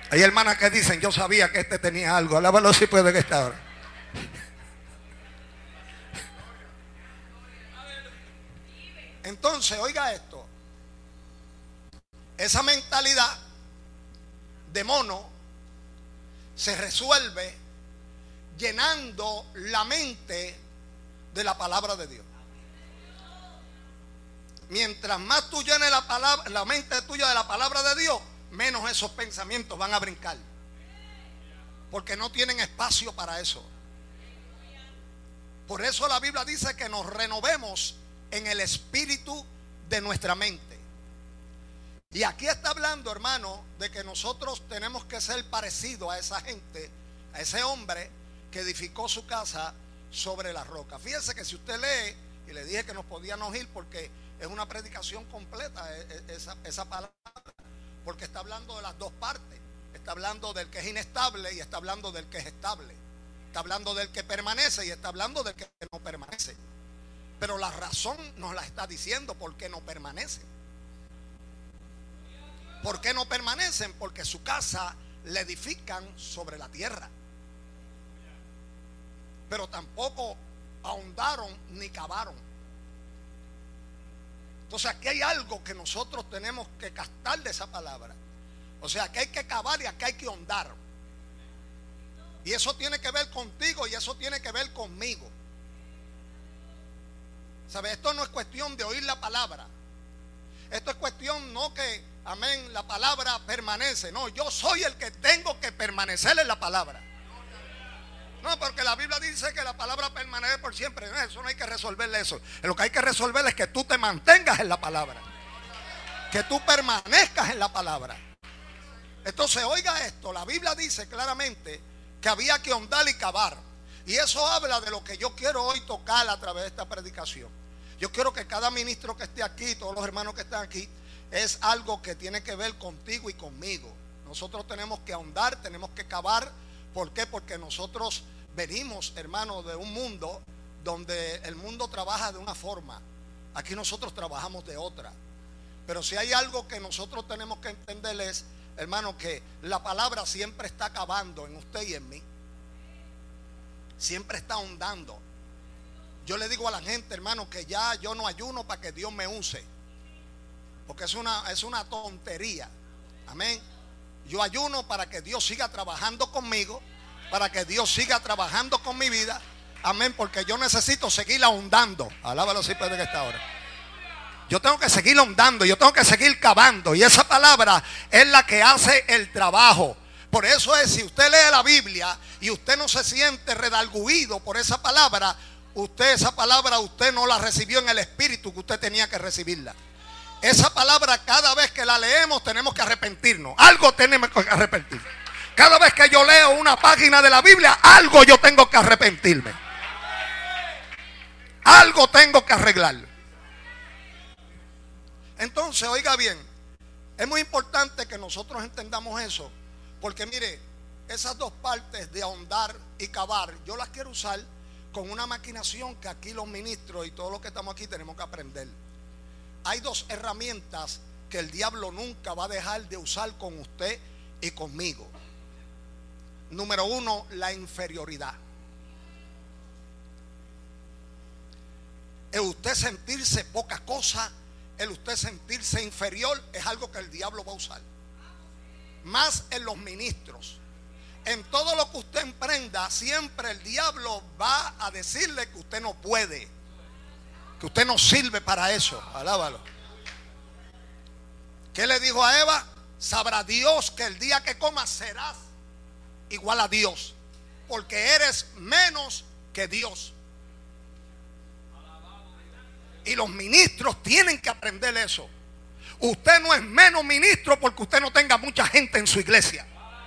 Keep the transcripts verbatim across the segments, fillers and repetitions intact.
Hay hermanas que dicen, yo sabía que este tenía algo. Alábalo si puede que está ahora. Entonces, oiga esto. Esa mentalidad de mono se resuelve llenando la mente de la palabra de Dios. Mientras más tú llenes la palabra, la mente tuya de la palabra de Dios, menos esos pensamientos van a brincar, porque no tienen espacio para eso. Por eso la Biblia dice que nos renovemos en el espíritu de nuestra mente. Y aquí está hablando, hermano, de que nosotros tenemos que ser parecidos a esa gente, a ese hombre que edificó su casa sobre la roca. Fíjense que si usted lee, y le dije que nos podíamos ir porque es una predicación completa esa, esa palabra, porque está hablando de las dos partes. Está hablando del que es inestable y está hablando del que es estable. Está hablando del que permanece y está hablando del que no permanece. Pero la razón nos la está diciendo por qué no permanecen. ¿Por qué no permanecen? Porque su casa la edifican sobre la tierra. Pero tampoco ahondaron ni cavaron. Entonces aquí hay algo que nosotros tenemos que captar de esa palabra. O sea, que hay que cavar y aquí hay que ahondar. Y eso tiene que ver contigo y eso tiene que ver conmigo. ¿Sabe? Esto no es cuestión de oír la palabra. Esto es cuestión no que, amén, la palabra permanece. No, yo soy el que tengo que permanecer en la palabra. No, porque la Biblia dice que la palabra permanece por siempre. No, eso no hay que resolverle eso. Lo que hay que resolver es que tú te mantengas en la palabra. Que tú permanezcas en la palabra. Entonces, oiga esto. La Biblia dice claramente que había que ahondar y cavar. Y eso habla de lo que yo quiero hoy tocar a través de esta predicación. Yo quiero que cada ministro que esté aquí, todos los hermanos que están aquí, es algo que tiene que ver contigo y conmigo. Nosotros tenemos que ahondar, tenemos que cavar. ¿Por qué? Porque nosotros venimos, hermanos, de un mundo donde el mundo trabaja de una forma. Aquí nosotros trabajamos de otra. Pero si hay algo que nosotros tenemos que entender es, hermano, que la palabra siempre está cavando en usted y en mí. Siempre está ahondando. Yo le digo a la gente, hermano, que ya yo no ayuno para que Dios me use. Porque es una, es una tontería. Amén. Yo ayuno para que Dios siga trabajando conmigo, para que Dios siga trabajando con mi vida. Amén, porque yo necesito seguir ahondando. Alábalo si puede que está ahora. Yo tengo que seguir ahondando, yo tengo que seguir cavando. Y esa palabra es la que hace el trabajo. Por eso es, si usted lee la Biblia y usted no se siente redarguido por esa palabra, usted esa palabra usted no la recibió en el espíritu que usted tenía que recibirla. Esa palabra cada vez que la leemos tenemos que arrepentirnos. Algo tenemos que arrepentir. Cada vez que yo leo una página de la Biblia, algo yo tengo que arrepentirme. Algo tengo que arreglar. Entonces, oiga bien, es muy importante que nosotros entendamos eso. Porque mire, esas dos partes de ahondar y cavar, yo las quiero usar con una maquinación que aquí los ministros y todos los que estamos aquí tenemos que aprender. Hay dos herramientas que el diablo nunca va a dejar de usar con usted y conmigo. Número uno, la inferioridad. El usted sentirse poca cosa, el usted sentirse inferior, es algo que el diablo va a usar. Más en los ministros. En todo lo que usted emprenda, siempre el diablo va a decirle que usted no puede, que usted no sirve para eso. Alábalo. ¿Qué le dijo a Eva? Sabrá Dios que el día que comas serás igual a Dios, porque eres menos que Dios. Y los ministros tienen que aprender eso. Usted no es menos ministro porque usted no tenga mucha gente en su iglesia.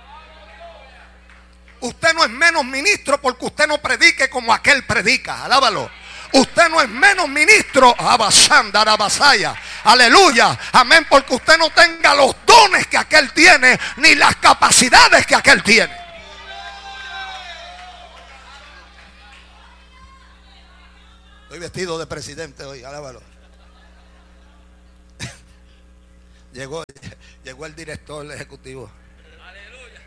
Usted no es menos ministro porque usted no predique como aquel predica. Alábalo. Usted no es menos ministro, abasanda, abasaya, aleluya, amén, porque usted no tenga los dones que aquel tiene, ni las capacidades que aquel tiene. Estoy vestido de presidente hoy, alábalo. Llegó, llegó el director ejecutivo. Aleluya.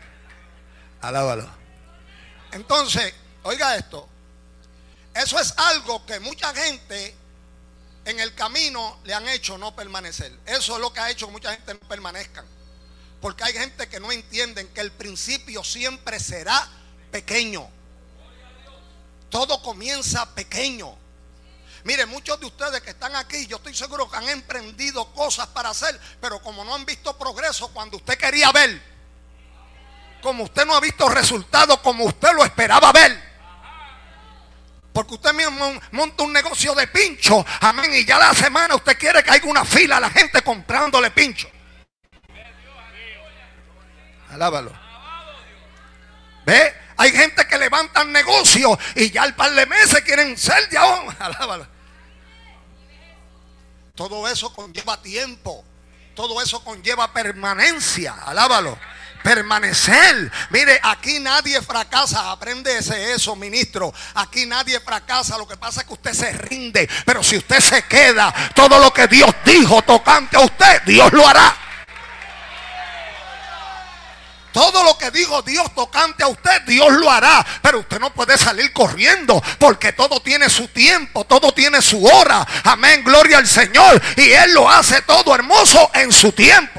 Alábalo. Entonces, oiga esto. Eso es algo que mucha gente en el camino le han hecho no permanecer. Eso es lo que ha hecho que mucha gente no permanezcan. Porque hay gente que no entienden que el principio siempre será pequeño. Todo comienza pequeño. Mire, muchos de ustedes que están aquí, yo estoy seguro que han emprendido cosas para hacer, pero como no han visto progreso cuando usted quería ver, como usted no ha visto resultados como usted lo esperaba ver, porque usted mismo monta un negocio de pincho, amén, y ya la semana usted quiere que haya una fila a la gente comprándole pincho. Alábalo. ¿Ve? Hay gente que levantan negocios y ya al par de meses quieren ser ya. Alábalo. Todo eso conlleva tiempo. Todo eso conlleva permanencia. Alábalo. Permanecer. Mire, aquí nadie fracasa. Aprende ese eso, ministro. Aquí nadie fracasa. Lo que pasa es que usted se rinde. Pero si usted se queda, todo lo que Dios dijo tocante a usted, Dios lo hará. Todo lo que dijo Dios tocante a usted, Dios lo hará. Pero usted no puede salir corriendo, porque todo tiene su tiempo, todo tiene su hora. Amén, gloria al Señor. Y Él lo hace todo hermoso en su tiempo.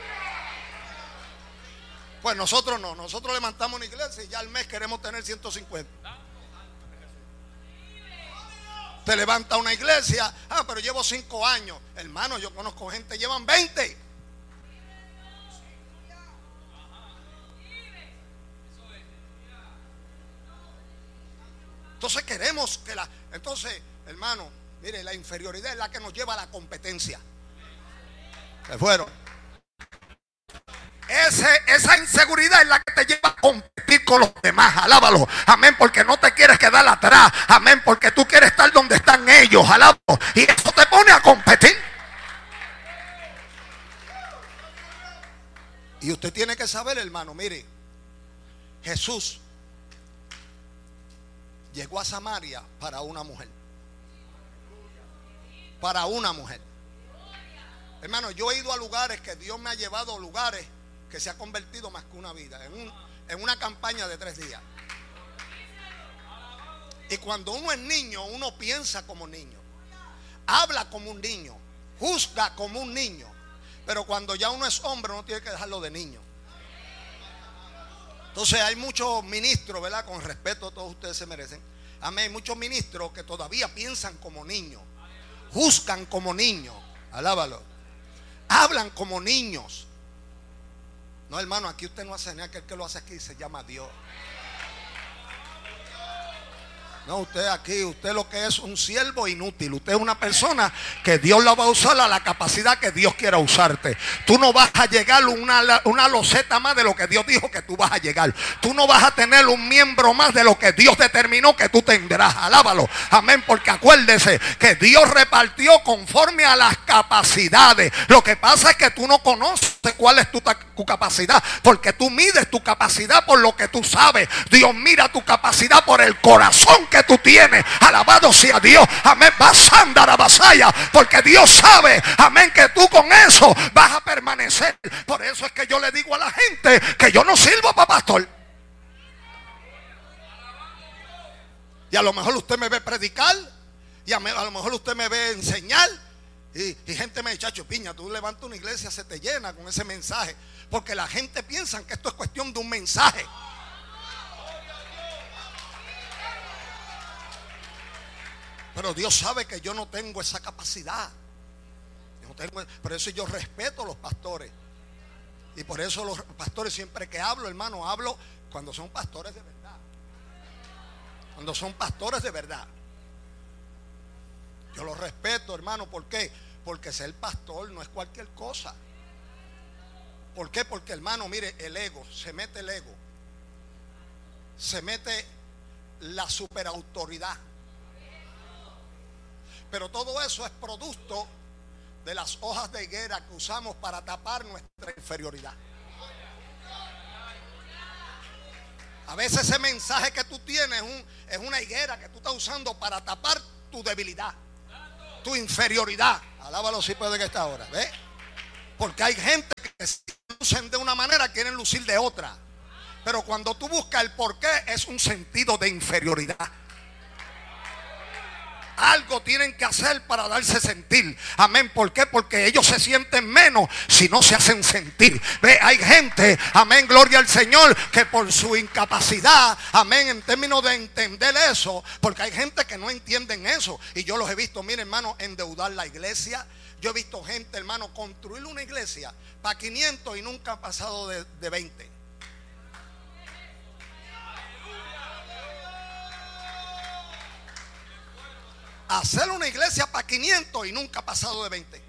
Pues nosotros no, nosotros levantamos una iglesia y ya al mes queremos tener ciento cincuenta. Te levanta una iglesia, ah, pero llevo cinco años. Hermano, yo conozco gente que llevan veinte. Entonces queremos que la... Entonces, hermano, mire, la inferioridad es la que nos lleva a la competencia. Se fueron. Ese, esa inseguridad es la que te lleva a competir con los demás. Alábalo. Amén, porque no te quieres quedar atrás. Amén, porque tú quieres estar donde están ellos. Alábalo. Y eso te pone a competir. Y usted tiene que saber, hermano, mire, Jesús llegó a Samaria para una mujer. Para una mujer. Hermano, yo he ido a lugares que Dios me ha llevado a lugares que se ha convertido más que una vida. En, un, en una campaña de tres días. Y cuando uno es niño, uno piensa como niño. Habla como un niño. Juzga como un niño. Pero cuando ya uno es hombre, uno tiene que dejarlo de niño. Entonces hay muchos ministros, ¿verdad? Con respeto, todos ustedes se merecen. Amén. Hay muchos ministros que todavía piensan como niños. Juzgan como niños. Alábalo. Hablan como niños. No, hermano, aquí usted no hace nada, que el que lo hace aquí se llama Dios. No, usted aquí, usted lo que es un siervo inútil. Usted es una persona que Dios la va a usar a la capacidad que Dios quiera usarte. Tú no vas a llegar una, una loseta más de lo que Dios dijo que tú vas a llegar. Tú no vas a tener un miembro más de lo que Dios determinó que tú tendrás. Alábalo. Amén, porque acuérdese que Dios repartió conforme a las capacidades. Lo que pasa es que tú no conoces cuál es tu, tu capacidad, porque tú mides tu capacidad por lo que tú sabes. Dios mira tu capacidad por el corazón que tú tienes. Alabado sea Dios. Amén. Vas a andar a vasalla, porque Dios sabe, amén, que tú con eso vas a permanecer. Por eso es que yo le digo a la gente que yo no sirvo para pastor. Y a lo mejor usted me ve predicar, y a, me, a lo mejor usted me ve enseñar, y, y gente me dice, chacho, piña, tú levantas una iglesia, se te llena con ese mensaje, porque la gente piensa que esto es cuestión de un mensaje. Pero Dios sabe que yo no tengo esa capacidad. Yo no tengo, por eso yo respeto a los pastores. Y por eso los pastores, siempre que hablo, hermano, hablo cuando son pastores de verdad. Cuando son pastores de verdad. Yo los respeto, hermano. ¿Por qué? Porque ser pastor no es cualquier cosa. ¿Por qué? Porque, hermano, mire, el ego, se mete el ego. Se mete la superautoridad. Pero todo eso es producto de las hojas de higuera que usamos para tapar nuestra inferioridad. A veces ese mensaje que tú tienes es, un, es una higuera que tú estás usando para tapar tu debilidad, tu inferioridad. Alábalo si puede que esta hora, ¿ves? Porque hay gente que se lucen de una manera, quieren lucir de otra. Pero cuando tú buscas el por qué, es un sentido de inferioridad. Algo tienen que hacer para darse sentir. Amén. ¿Por qué? Porque ellos se sienten menos si no se hacen sentir. Ve, hay gente, amén, gloria al Señor, que por su incapacidad, amén, en términos de entender eso, porque hay gente que no entienden eso. Y yo los he visto, mire, hermano, endeudar la iglesia. Yo he visto gente, hermano, construir una iglesia para quinientos y nunca ha pasado de, de veinte. Hacer una iglesia para quinientos y nunca ha pasado de veinte.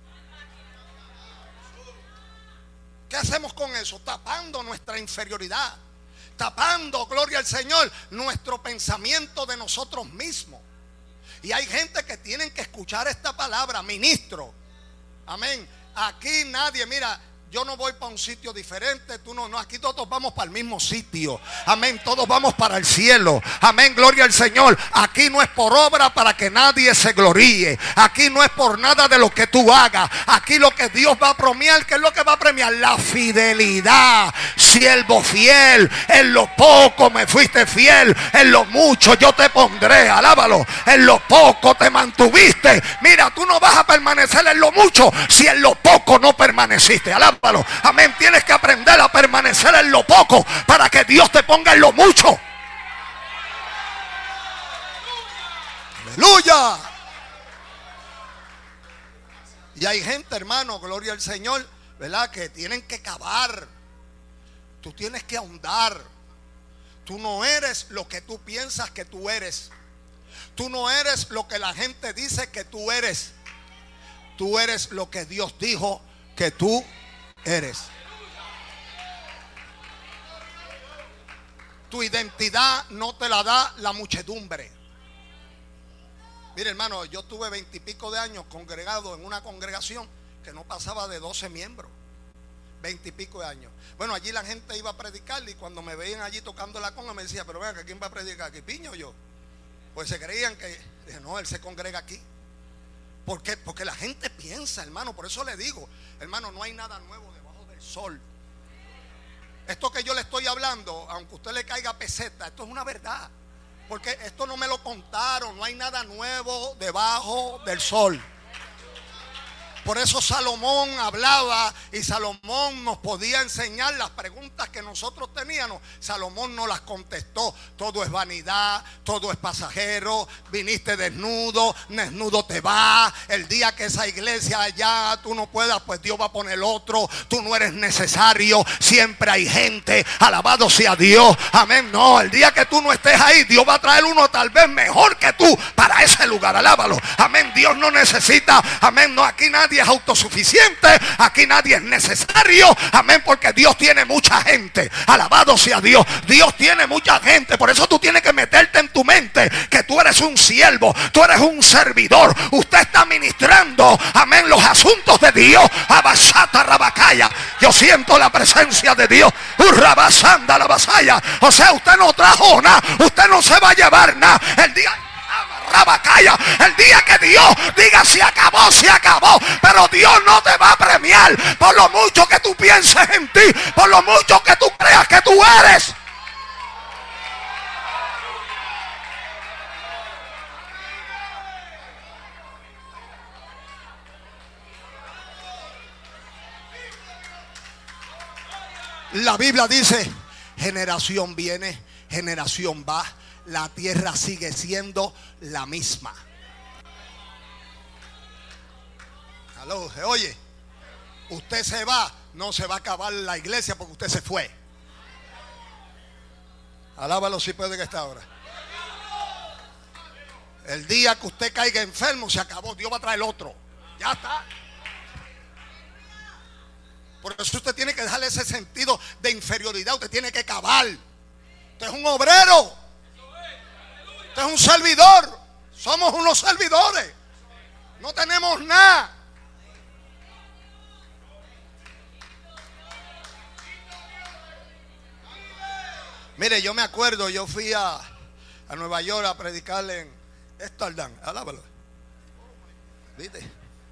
¿Qué hacemos con eso? Tapando nuestra inferioridad, tapando, gloria al Señor, nuestro pensamiento de nosotros mismos. Y hay gente que tienen que escuchar esta palabra, ministro. Amén. Aquí nadie, mira, yo no voy para un sitio diferente, tú no, no, aquí todos vamos para el mismo sitio. Amén, todos vamos para el cielo. Amén, gloria al Señor. Aquí no es por obra para que nadie se gloríe. Aquí no es por nada de lo que tú hagas. Aquí lo que Dios va a premiar, ¿qué es lo que va a premiar? La fidelidad. Siervo fiel, en lo poco me fuiste fiel, en lo mucho yo te pondré. Alábalo. En lo poco te mantuviste. Mira, tú no vas a permanecer en lo mucho si en lo poco no permaneciste. Alábalo. Amén, tienes que aprender a permanecer en lo poco para que Dios te ponga en lo mucho. Aleluya. Y hay gente, hermano, gloria al Señor, ¿verdad? Que tienen que cavar. Tú tienes que ahondar. Tú no eres lo que tú piensas que tú eres. Tú no eres lo que la gente dice que tú eres. Tú eres lo que Dios dijo que tú eres. Tu identidad no te la da la muchedumbre. Mire, hermano, yo tuve veintipico de años congregado en una congregación que no pasaba de doce miembros. Veintipico de años. Bueno, allí la gente iba a predicar y cuando me veían allí tocando la conga me decía, pero venga, ¿quién va a predicar aquí? ¿Piño o yo? Pues se creían que, no, él se congrega aquí. ¿Por qué? Porque la gente piensa, hermano. Por eso le digo, hermano, no hay nada nuevo debajo del sol. Esto que yo le estoy hablando, aunque a usted le caiga peseta, esto es una verdad. Porque esto no me lo contaron. No hay nada nuevo debajo del sol. Por eso Salomón hablaba y Salomón nos podía enseñar las preguntas que nosotros teníamos. Salomón no las contestó. Todo es vanidad, todo es pasajero. Viniste desnudo, desnudo te va. El día que esa iglesia allá tú no puedas, pues Dios va a poner otro. Tú no eres necesario. Siempre hay gente. Alabado sea Dios. Amén. No, el día que tú no estés ahí, Dios va a traer uno tal vez mejor que tú para ese lugar. Alábalo. Amén. Dios no necesita. Amén. No, aquí nadie es autosuficiente, aquí nadie es necesario, amén, porque Dios tiene mucha gente. Alabado sea Dios, Dios tiene mucha gente. Por eso tú tienes que meterte en tu mente que tú eres un siervo, tú eres un servidor. Usted está ministrando, amén, los asuntos de Dios. Abasata rabacaya, yo siento la presencia de Dios. Urrabasanda la vasalla. O sea, usted no trajo nada, usted no se va a llevar nada. El día Rabacaya, el día que Dios diga se acabó, se acabó, pero Dios no te va a premiar por lo mucho que tú pienses en ti, por lo mucho que tú creas que tú eres. La Biblia dice, generación viene, generación va, la tierra sigue siendo la misma. Aló, ¿se oye? Usted se va, no se va a acabar la iglesia porque usted se fue. Alábalo si puede que está ahora. El día que usted caiga enfermo se acabó, Dios va a traer otro. Ya está. Por eso usted tiene que dejarle ese sentido de inferioridad. Usted tiene que cavar. Usted es un obrero. Usted es un servidor. Somos unos servidores. No tenemos nada. Mire, yo me acuerdo, yo fui a, a Nueva York a predicarle en Amsterdam. Alábalo. ¿Viste?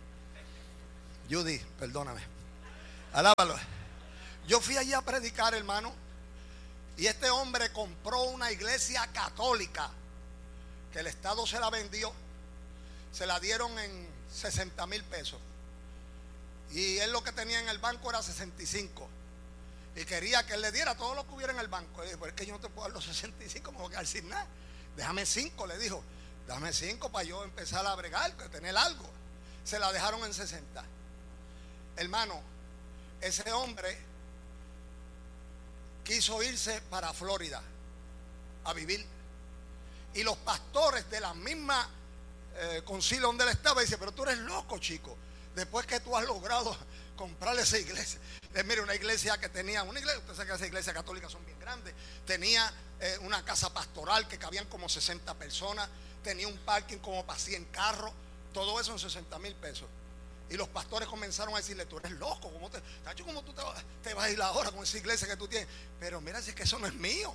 Judy, perdóname. Alábalo. Yo fui allí a predicar, hermano. Y este hombre compró una iglesia católica que el Estado se la vendió. Se la dieron en sesenta mil pesos. Y él lo que tenía en el banco era sesenta y cinco. Y quería que él le diera todo lo que hubiera en el banco. Y dijo, pero es que yo no te puedo dar los sesenta y cinco, me voy a quedar sin nada. Déjame cinco, le dijo. Dame cinco para yo empezar a bregar, para tener algo. Se la dejaron en sesenta. Hermano, ese hombre quiso irse para Florida a vivir. Y los pastores de la misma eh, concilio donde él estaba dicen, pero tú eres loco, chico. Después que tú has logrado comprarle esa iglesia. Eh, mire, una iglesia que tenía, una iglesia, usted sabe que esas iglesias católicas son bien grandes. Tenía eh, una casa pastoral que cabían como sesenta personas. Tenía un parking como para cien carros. Todo eso en sesenta mil pesos. Y los pastores comenzaron a decirle, tú eres loco, ¿cómo te, tacho, ¿cómo tú te, te vas a ir ahora con esa iglesia que tú tienes? Pero mira, si es que eso no es mío.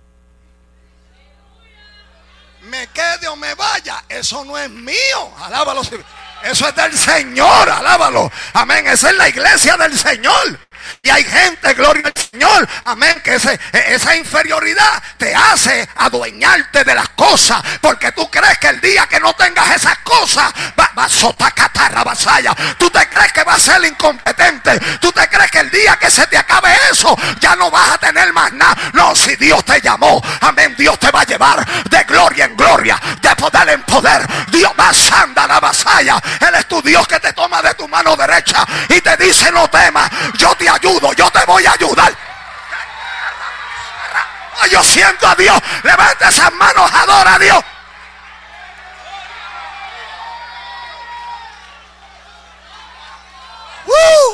Me quede o me vaya, eso no es mío. Alábalo. Eso es del Señor, alábalo. Amén, esa es la iglesia del Señor. Y hay gente, gloria al Señor, amén, que ese, esa inferioridad te hace adueñarte de las cosas, porque tú crees que el día que no tengas esas cosas va, va a sotacatarra vasalla. Tú te crees que vas a ser incompetente. Tú te crees que el día que se te acabe eso ya no vas a tener más nada. No, si Dios te llamó, amén, Dios te va a llevar de gloria en gloria, de poder en poder. Dios va a sanda la vasalla. Él es tu Dios que te toma de tu mano derecha y te dice, no temas, yo te ayudo, yo te voy a ayudar. Yo siento a Dios. Levanta esas manos, adora a Dios. ¡Uh!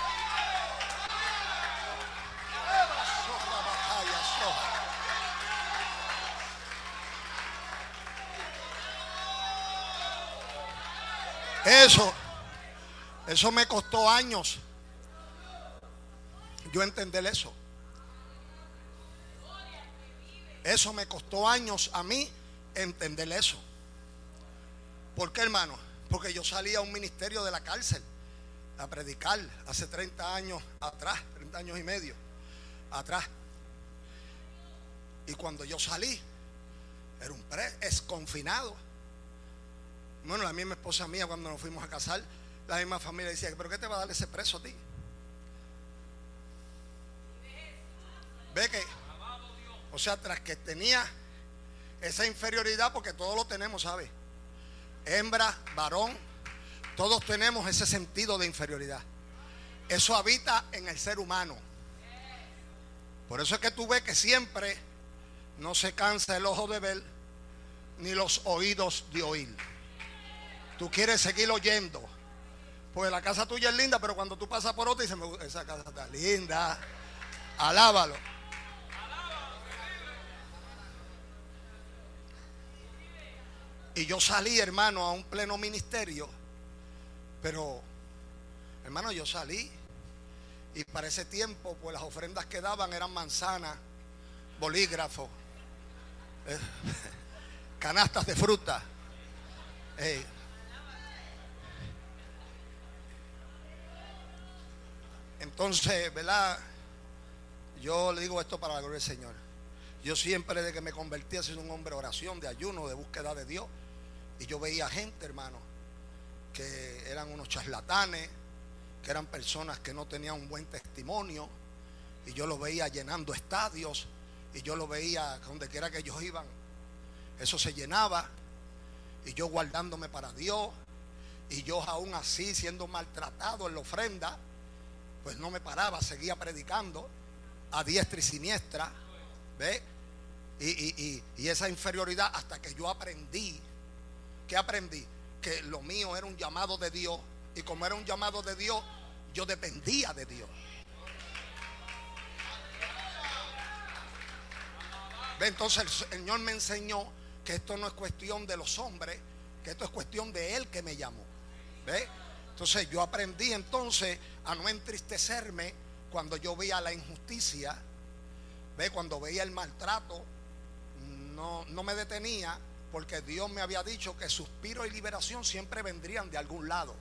Eso, eso me costó años yo entender eso. Eso me costó años a mí entender eso. ¿Por qué, hermano? Porque yo salí a un ministerio de la cárcel a predicar hace treinta años atrás, treinta años y medio atrás. Y cuando yo salí, era un pre exconfinado. Bueno, la misma esposa mía, cuando nos fuimos a casar, la misma familia decía, ¿pero qué te va a dar ese preso a ti? Ve que, o sea, tras que tenía esa inferioridad, porque todos lo tenemos, ¿sabes? Hembra, varón, todos tenemos ese sentido de inferioridad. Eso habita en el ser humano. Por eso es que tú ves que siempre no se cansa el ojo de ver, ni los oídos de oír. Tú quieres seguir oyendo, porque la casa tuya es linda, pero cuando tú pasas por otra dices, esa casa está linda. Alábalo. Y yo salí, hermano, a un pleno ministerio. Pero, hermano, yo salí. Y para ese tiempo, pues las ofrendas que daban eran manzanas, bolígrafos, eh, canastas de fruta. Eh. Entonces, ¿verdad? Yo le digo esto para la gloria del Señor. Yo siempre, desde que me convertí, he sido un hombre de oración, de ayuno, de búsqueda de Dios. Y yo veía gente, hermano, que eran unos charlatanes, que eran personas que no tenían un buen testimonio. Y yo los veía llenando estadios. Y yo los veía donde quiera que ellos iban, eso se llenaba. Y yo guardándome para Dios. Y yo aún así siendo maltratado en la ofrenda, pues no me paraba, seguía predicando a diestra y siniestra. ¿Ve? Y, y, y, y esa inferioridad, hasta que yo aprendí. ¿Qué aprendí? Que lo mío era un llamado de Dios. Y como era un llamado de Dios, yo dependía de Dios. ¿Ve? Entonces el Señor me enseñó que esto no es cuestión de los hombres, que esto es cuestión de Él que me llamó. ¿Ve? Entonces yo aprendí entonces a no entristecerme cuando yo veía la injusticia. ¿Ve? Cuando veía el maltrato, no, no me detenía, porque Dios me había dicho que suspiro y liberación siempre vendrían de algún lado.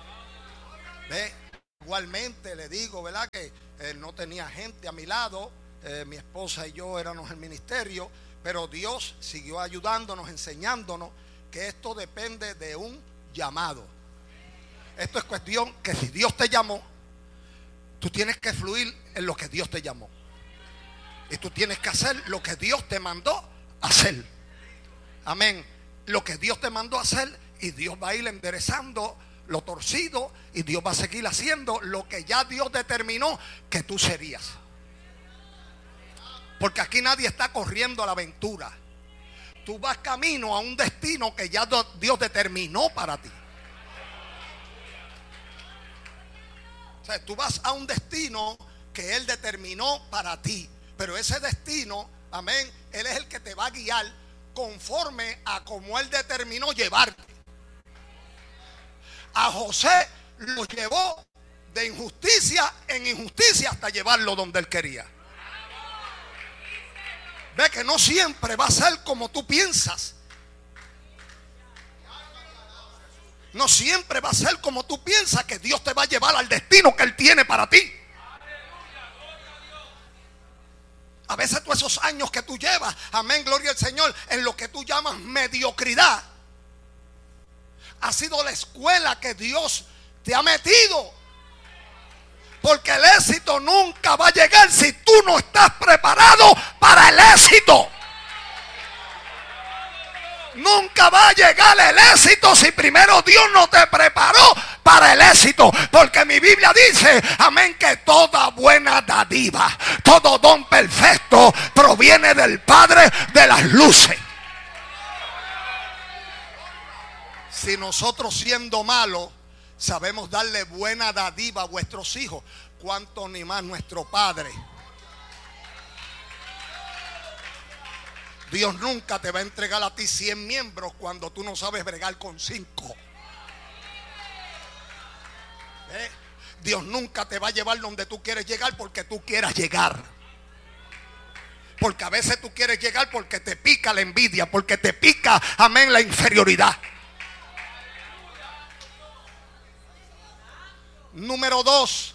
¿Ve? Igualmente le digo, ¿verdad? Que eh, no tenía gente a mi lado, eh, mi esposa y yo éramos el ministerio, pero Dios siguió ayudándonos, enseñándonos que esto depende de un llamado. Esto es cuestión que si Dios te llamó, tú tienes que fluir en lo que Dios te llamó. Y tú tienes que hacer lo que Dios te mandó hacer. Amén. Lo que Dios te mandó hacer, y Dios va a ir enderezando lo torcido, y Dios va a seguir haciendo lo que ya Dios determinó que tú serías. Porque aquí nadie está corriendo a la aventura. Tú vas camino a un destino que ya Dios determinó para ti. O sea, tú vas a un destino que Él determinó para ti. Pero ese destino, amén, Él es el que te va a guiar conforme a como Él determinó llevarte. A José lo llevó de injusticia en injusticia hasta llevarlo donde Él quería. Ve que no siempre va a ser como tú piensas. No siempre va a ser como tú piensas que Dios te va a llevar al destino que Él tiene para ti. A veces tú esos años que tú llevas, amén, gloria al Señor, en lo que tú llamas mediocridad, ha sido la escuela que Dios te ha metido. Porque el éxito nunca va a llegar si tú no estás preparado para el éxito. Nunca va a llegar el éxito si primero Dios no te preparó para el éxito. Porque mi Biblia dice, amén, que toda buena dádiva, todo don perfecto proviene del Padre de las luces. Si nosotros, siendo malos, sabemos darle buena dádiva a vuestros hijos, ¿cuánto ni más nuestro Padre? Dios nunca te va a entregar a ti cien miembros cuando tú no sabes bregar con cinco. ¿Eh? Dios nunca te va a llevar donde tú quieres llegar porque tú quieras llegar. Porque a veces tú quieres llegar porque te pica la envidia, porque te pica, amén, la inferioridad. Número dos,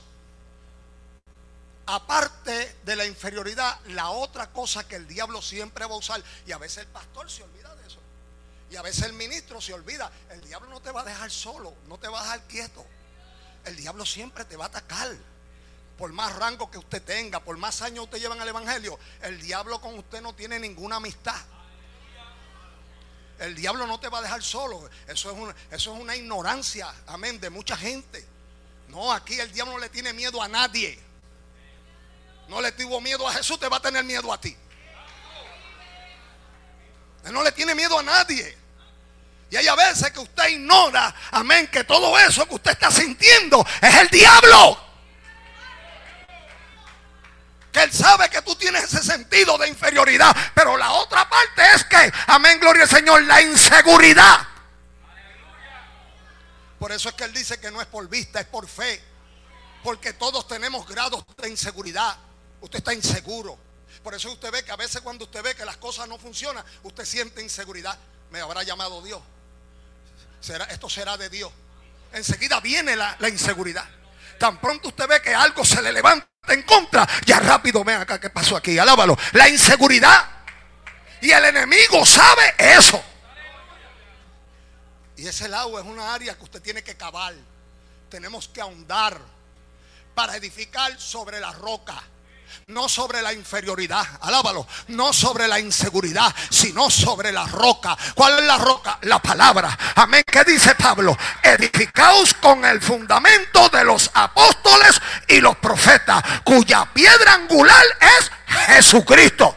aparte de la inferioridad, la otra cosa que el diablo siempre va a usar, y a veces el pastor se olvida de eso, y a veces el ministro se olvida, el diablo no te va a dejar solo, no te va a dejar quieto. El diablo siempre te va a atacar. Por más rango que usted tenga, por más años usted lleva en el evangelio, el diablo con usted no tiene ninguna amistad. El diablo no te va a dejar solo. Eso es una, eso es una ignorancia, amén, de mucha gente. No, aquí el diablo no le tiene miedo a nadie. No le tuvo miedo a Jesús, te va a tener miedo a ti. Él no le tiene miedo a nadie. Y hay a veces que usted ignora, amén, que todo eso que usted está sintiendo es el diablo. Que él sabe que tú tienes ese sentido de inferioridad. Pero la otra parte es que, amén, gloria al Señor, la inseguridad. Por eso es que él dice que no es por vista, es por fe. Porque todos tenemos grados de inseguridad. Usted está inseguro. Por eso usted ve que a veces cuando usted ve que las cosas no funcionan, usted siente inseguridad. Me habrá llamado Dios. ¿Será, esto será de Dios? Enseguida viene la, la inseguridad. Tan pronto usted ve que algo se le levanta en contra, ya rápido, ven acá, ¿qué pasó aquí? Alábalo. La inseguridad. Y el enemigo sabe eso. Y ese lago es una área que usted tiene que cavar. Tenemos que ahondar para edificar sobre la roca. No sobre la inferioridad, alábalo. No sobre la inseguridad, sino sobre la roca. ¿Cuál es la roca? La palabra. Amén. ¿Qué dice Pablo? Edificaos con el fundamento de los apóstoles y los profetas, cuya piedra angular es Jesucristo.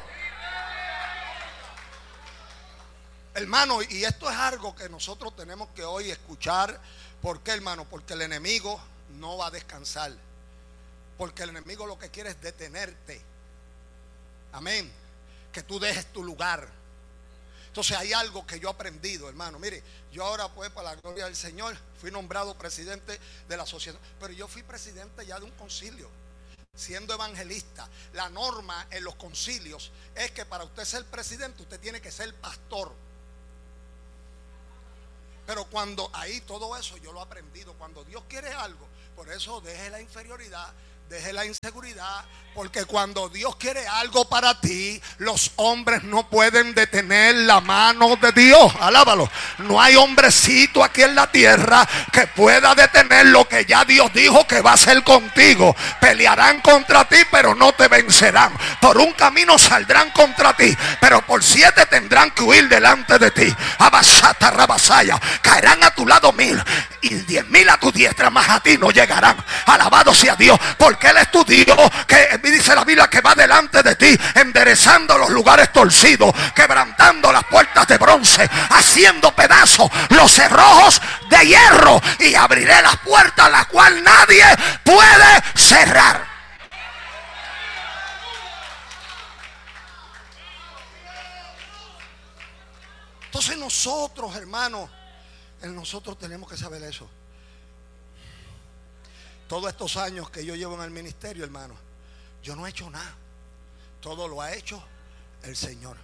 Hermano, y esto es algo que nosotros tenemos que hoy escuchar. ¿Por qué, hermano? Porque el enemigo no va a descansar. Porque el enemigo lo que quiere es detenerte. Amén. Que tú dejes tu lugar. Entonces hay algo que yo he aprendido, hermano. Mire, yo ahora pues, para la gloria del Señor, fui nombrado presidente de la asociación. Pero yo fui presidente ya de un concilio, siendo evangelista. La norma en los concilios es que para usted ser presidente, usted tiene que ser pastor. Pero cuando ahí todo eso yo lo he aprendido. Cuando Dios quiere algo, por eso deje la inferioridad, Deje la inseguridad, porque cuando Dios quiere algo para ti, los hombres no pueden detener la mano de Dios. Alábalo. No hay hombrecito aquí en la tierra que pueda detener lo que ya Dios dijo que va a hacer contigo. Pelearán contra ti, pero no te vencerán. Por un camino saldrán contra ti, pero por siete tendrán que huir delante de ti. Abasata, rabasaya. Caerán a tu lado mil y diez mil a tu diestra, mas a ti no llegarán. Alabado sea Dios, porque Él es tu Dios, que dice la Biblia que va delante de ti, enderezando los lugares torcidos, quebrantando las puertas de bronce, haciendo pedazos los cerrojos de hierro, y abriré las puertas las cuales nadie puede cerrar. Entonces nosotros, hermanos, nosotros tenemos que saber eso. Todos estos años que yo llevo en el ministerio, hermano, yo no he hecho nada. Todo lo ha hecho el Señor.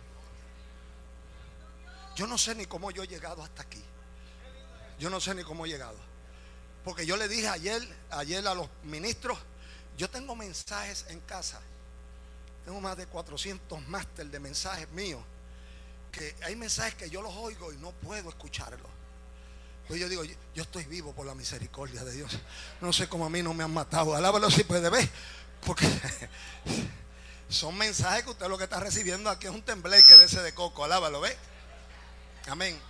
Yo no sé ni cómo yo he llegado hasta aquí. Yo no sé ni cómo he llegado. Porque yo le dije ayer, ayer a los ministros, yo tengo mensajes en casa. Tengo más de cuatrocientos máster de mensajes míos. Que hay mensajes que yo los oigo y no puedo escucharlos. Pues yo digo, yo, yo estoy vivo por la misericordia de Dios. No sé cómo a mí no me han matado. Alábalo si puede ver. Porque son mensajes que usted lo que está recibiendo aquí es un tembleque de ese de coco. Alábalo, ¿ve? Amén.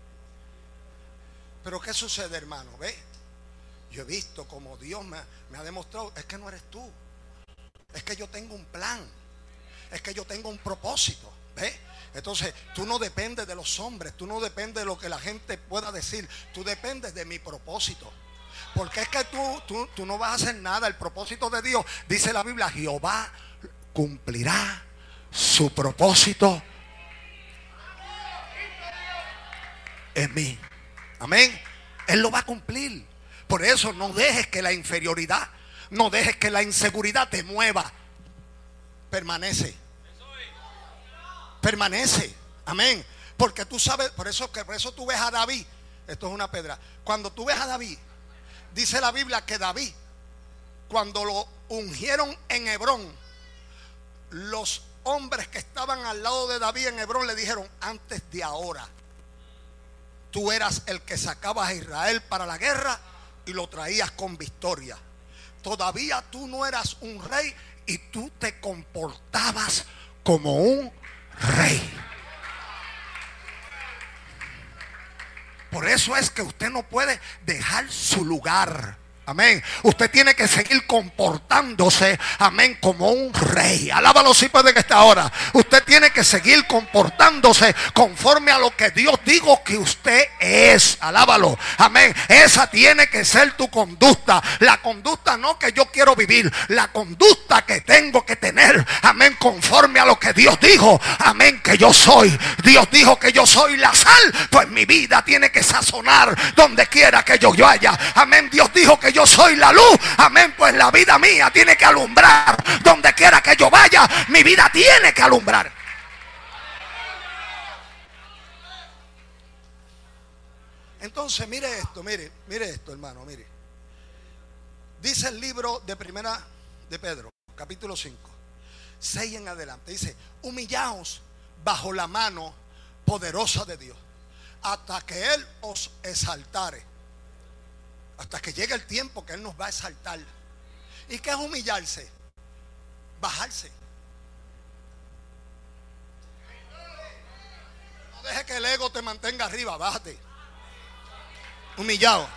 Pero ¿qué sucede, hermano? ¿Ve? Yo he visto como Dios me, me ha demostrado. Es que no eres tú. Es que yo tengo un plan. Es que yo tengo un propósito. ¿Ve? Entonces tú no dependes de los hombres, tú no dependes de lo que la gente pueda decir, tú dependes de mi propósito. Porque es que tú, tú, tú no vas a hacer nada. El propósito de Dios, dice la Biblia, Jehová cumplirá su propósito en mí. Amén. Él lo va a cumplir. Por eso no dejes que la inferioridad, no dejes que la inseguridad te mueva. Permanece. Permanece, amén. Porque tú sabes, por eso que por eso tú ves a David. Esto es una pedra. Cuando tú ves a David, dice la Biblia que David, cuando lo ungieron en Hebrón, los hombres que estaban al lado de David en Hebrón le dijeron: antes de ahora, tú eras el que sacabas a Israel para la guerra y lo traías con victoria. Todavía tú no eras un rey y tú te comportabas como un rey. Por eso es que usted no puede dejar su lugar. Amén. Usted tiene que seguir comportándose, amén, como un rey. Alábalo si puede que esta hora. Usted tiene que seguir comportándose conforme a lo que Dios dijo que usted es. Alábalo. Amén. Esa tiene que ser tu conducta. La conducta no que yo quiero vivir. La conducta que tengo que tener. Amén. Conforme a lo que Dios dijo. Amén. Que yo soy. Dios dijo que yo soy la sal. Pues mi vida tiene que sazonar donde quiera que yo vaya. Amén. Dios dijo que yo Yo soy la luz, amén, pues la vida mía tiene que alumbrar. Donde quiera que yo vaya, mi vida tiene que alumbrar. Entonces, mire esto, mire, mire esto, hermano, mire. Dice el libro de Primera de Pedro, capítulo cinco, seis en adelante. Dice: humillaos bajo la mano poderosa de Dios, hasta que Él os exaltare. Hasta que llegue el tiempo que Él nos va a exaltar. ¿Y qué es humillarse? Bajarse. No deje que el ego te mantenga arriba, bájate. Humillado.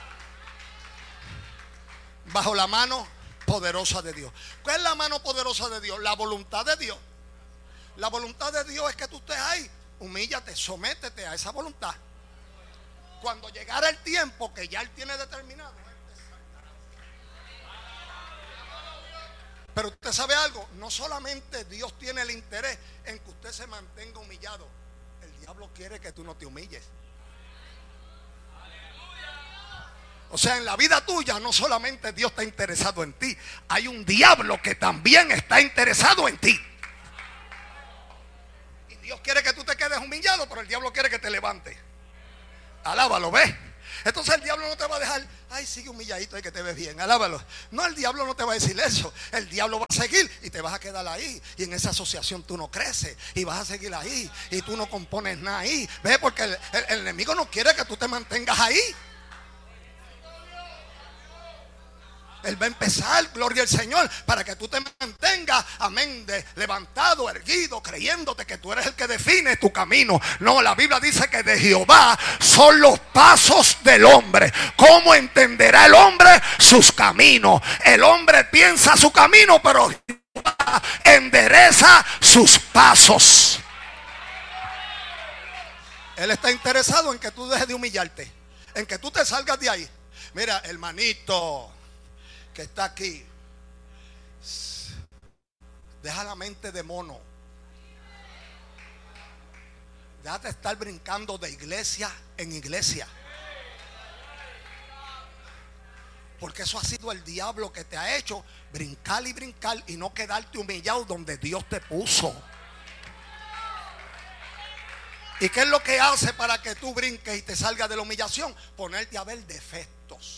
Bajo la mano poderosa de Dios. ¿Cuál es la mano poderosa de Dios? La voluntad de Dios. La voluntad de Dios es que tú estés ahí. Humíllate, sométete a esa voluntad. Cuando llegara el tiempo que ya Él tiene determinado. Pero usted sabe algo, no solamente Dios tiene el interés en que usted se mantenga humillado. El diablo quiere que tú no te humilles. O sea, en la vida tuya no solamente Dios está interesado en ti, hay un diablo que también está interesado en ti. Y Dios quiere que tú te quedes humillado, pero el diablo quiere que te levantes. Alábalo, ¿ves? Entonces el diablo no te va a dejar, ay, sigue humilladito y que te ves bien, alábalo. No, el diablo no te va a decir eso. El diablo va a seguir y te vas a quedar ahí. Y en esa asociación tú no creces y vas a seguir ahí y tú no compones nada ahí. ¿Ves? Porque el, el, el enemigo no quiere que tú te mantengas ahí. Él va a empezar, gloria al Señor, para que tú te mantengas, amén, de, levantado, erguido, creyéndote que tú eres el que define tu camino. No, la Biblia dice que de Jehová son los pasos del hombre. ¿Cómo entenderá el hombre sus caminos? El hombre piensa su camino, pero Jehová endereza sus pasos. Él está interesado en que tú dejes de humillarte, en que tú te salgas de ahí. Mira, hermanito que está aquí, deja la mente de mono. Déjate estar brincando de iglesia en iglesia, porque eso ha sido el diablo que te ha hecho brincar y brincar y no quedarte humillado donde Dios te puso. ¿Y qué es lo que hace para que tú brinques y te salgas de la humillación? Ponerte a ver defectos.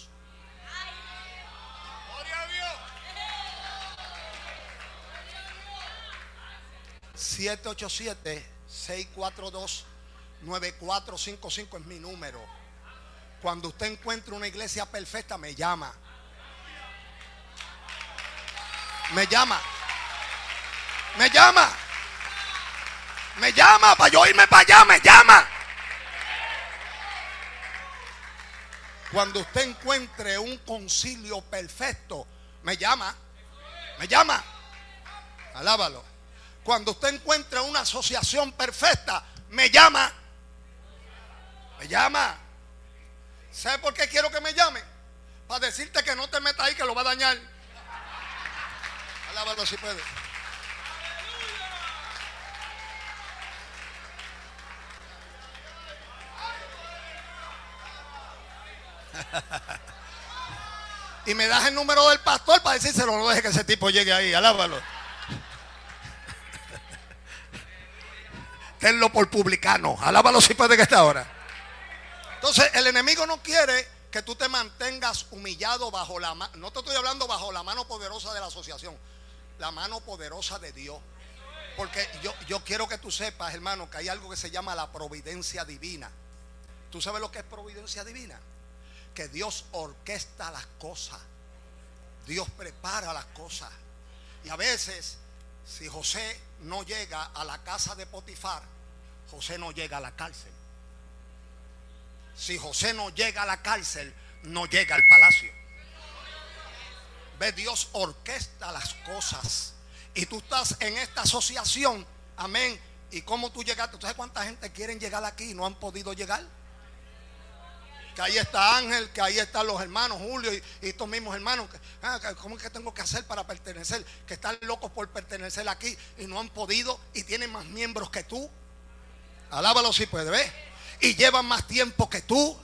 siete ocho siete, seis cuatro dos, nueve cuatro cinco cinco es mi número. Cuando usted encuentre una iglesia perfecta, me llama. Me llama. Me llama. Me llama para yo irme para allá, me llama. Cuando usted encuentre un concilio perfecto, me llama. Me llama. Alábalo. Cuando usted encuentre una asociación perfecta, me llama. Me llama. ¿Sabe por qué quiero que me llame? Para decirte que no te metas ahí, que lo va a dañar. Alábalo si puede. Y me das el número del pastor para decírselo. No deje que ese tipo llegue ahí. Alábalo. Tenlo por publicano. Alábalo si puede que está ahora. Entonces el enemigo no quiere que tú te mantengas humillado bajo la mano. No te estoy hablando bajo la mano poderosa de la asociación, la mano poderosa de Dios. Porque yo, yo quiero que tú sepas, hermano, que hay algo que se llama la providencia divina. ¿Tú sabes lo que es providencia divina? Que Dios orquesta las cosas, Dios prepara las cosas. Y a veces, si José no llega a la casa de Potifar, José no llega a la cárcel. Si José no llega a la cárcel, no llega al palacio. Ve, Dios orquesta las cosas. Y tú estás en esta asociación, amén. ¿Y cómo tú llegaste? ¿Tú sabes cuánta gente quieren llegar aquí y no han podido llegar? Que ahí está Ángel, que ahí están los hermanos Julio y, y estos mismos hermanos. Que, ah, ¿cómo es que tengo que hacer para pertenecer? Que están locos por pertenecer aquí y no han podido y tienen más miembros que tú. Alábalo si puede, ver. Y llevan más tiempo que tú.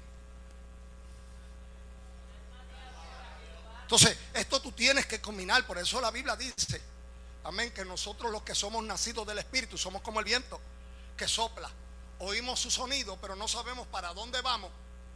Entonces, esto tú tienes que combinar. Por eso la Biblia dice, amén, que nosotros los que somos nacidos del Espíritu somos como el viento que sopla. Oímos su sonido, pero no sabemos para dónde vamos